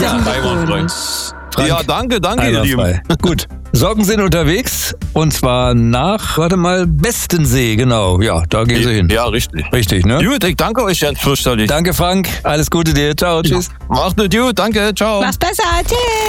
Frank, ja, danke, ihr Lieben. Gut. Socken sind unterwegs und zwar nach, Bestensee, genau. Ja, da gehen sie hin. Ja, richtig. Richtig, ne? Gut, ich danke euch ganz fürchterlich. Danke, Frank. Alles Gute dir. Ciao, tschüss. Macht es gut, danke, ciao. Mach's besser. Tschüss.